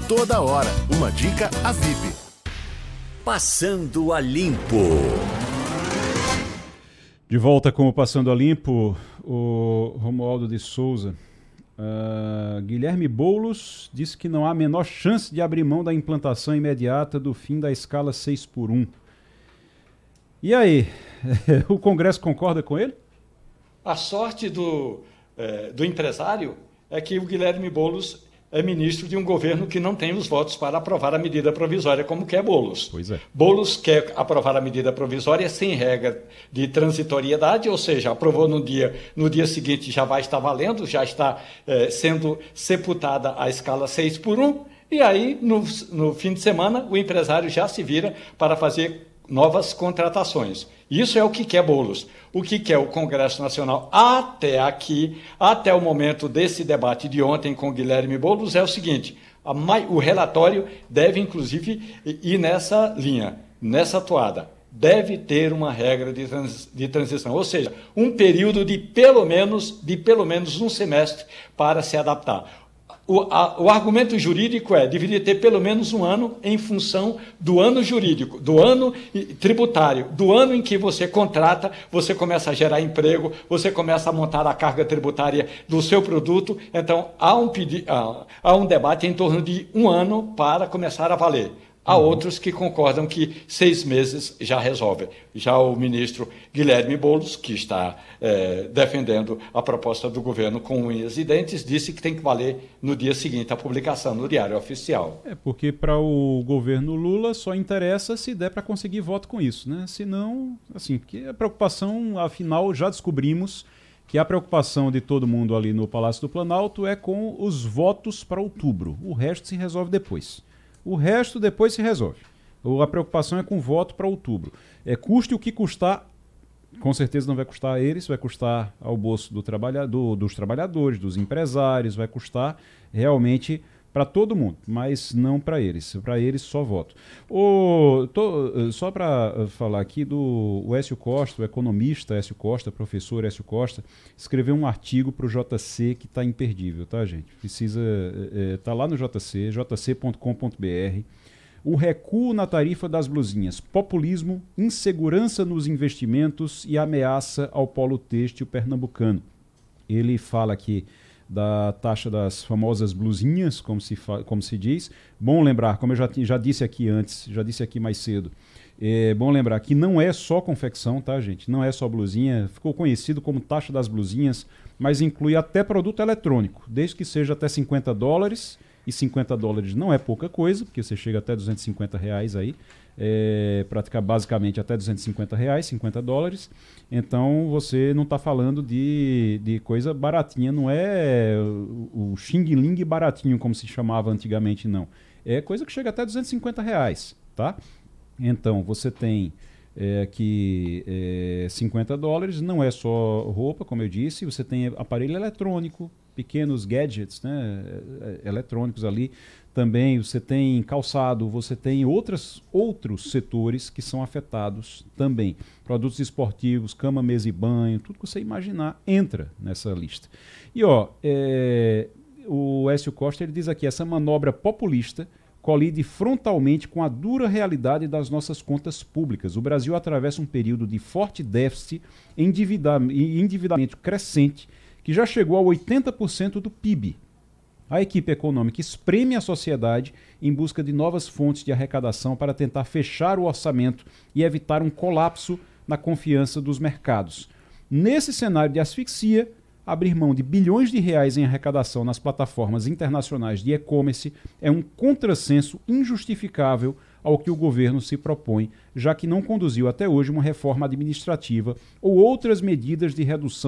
toda hora. Uma dica a VIP. Passando a Limpo. De volta com o Passando a Limpo, o Romualdo de Souza. Guilherme Boulos disse que não há a menor chance de abrir mão da implantação imediata do fim da escala 6x1. E aí, o Congresso concorda com ele? A sorte do empresário é que o Guilherme Boulos é ministro de um governo que não tem os votos para aprovar a medida provisória, como quer Boulos. Pois é. Boulos quer aprovar a medida provisória sem regra de transitoriedade, ou seja, aprovou no dia seguinte já vai estar valendo, já está sendo sepultada a escala 6x1, e aí, no fim de semana, o empresário já se vira para fazer novas contratações. Isso é o que quer Boulos. O que quer o Congresso Nacional até aqui, até o momento desse debate de ontem com Guilherme Boulos, é o seguinte: o relatório deve, inclusive, ir nessa linha, nessa toada. Deve ter uma regra de transição, ou seja, um período de pelo menos um semestre para se adaptar. O argumento jurídico deveria ter pelo menos um ano em função do ano jurídico, do ano tributário, do ano em que você contrata, você começa a gerar emprego, você começa a montar a carga tributária do seu produto. Então, há um debate em torno de um ano para começar a valer. Há outros que concordam que 6 meses já resolve. Já o ministro Guilherme Boulos, que está defendendo a proposta do governo com unhas e dentes, disse que tem que valer no dia seguinte a publicação no Diário Oficial. Porque para o governo Lula só interessa se der para conseguir voto com isso, né? Senão, assim, porque a preocupação, afinal, já descobrimos que a preocupação de todo mundo ali no Palácio do Planalto é com os votos para outubro. O resto se resolve depois. O resto depois se resolve. A preocupação é com o voto para outubro. Custe o que custar, com certeza não vai custar a eles, vai custar ao bolso dos trabalhadores, dos empresários, vai custar realmente para todo mundo, mas não para eles. Para eles só voto. Só para falar aqui do Écio Costa, o economista Écio Costa, professor Écio Costa, escreveu um artigo para o JC que está imperdível, tá, gente? Precisa, tá lá no JC, jc.com.br. O recuo na tarifa das blusinhas, populismo, insegurança nos investimentos e ameaça ao polo têxtil pernambucano. Ele fala aqui da taxa das famosas blusinhas, como se diz. Bom lembrar, como eu já disse aqui antes, já disse aqui mais cedo, é bom lembrar que não é só confecção, tá, gente? Não é só blusinha, ficou conhecido como taxa das blusinhas, mas inclui até produto eletrônico, desde que seja até $50, e $50 não é pouca coisa, porque você chega até R$250 aí, praticar basicamente até R$250, $50. Então você não está falando de coisa baratinha, não é o xing-ling baratinho como se chamava antigamente, não. É coisa que chega até R$250, tá? Então você tem aqui $50, não é só roupa, como eu disse, você tem aparelho eletrônico, pequenos gadgets, né, eletrônicos ali. Também você tem calçado, você tem outros setores que são afetados também. Produtos esportivos, cama, mesa e banho, tudo que você imaginar entra nessa lista. E o Écio Costa ele diz aqui, essa manobra populista colide frontalmente com a dura realidade das nossas contas públicas. O Brasil atravessa um período de forte déficit e endividamento crescente, que já chegou a 80% do PIB. A equipe econômica espreme a sociedade em busca de novas fontes de arrecadação para tentar fechar o orçamento e evitar um colapso na confiança dos mercados. Nesse cenário de asfixia, abrir mão de bilhões de reais em arrecadação nas plataformas internacionais de e-commerce é um contrassenso injustificável ao que o governo se propõe, já que não conduziu até hoje uma reforma administrativa ou outras medidas de redução